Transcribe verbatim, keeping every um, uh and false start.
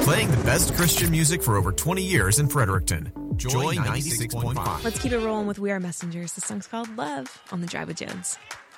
Playing the best Christian music for over twenty years in Fredericton. Joy ninety-six point five. Let's keep it rolling with We Are Messengers. The song's called Love on The Drive with Jones.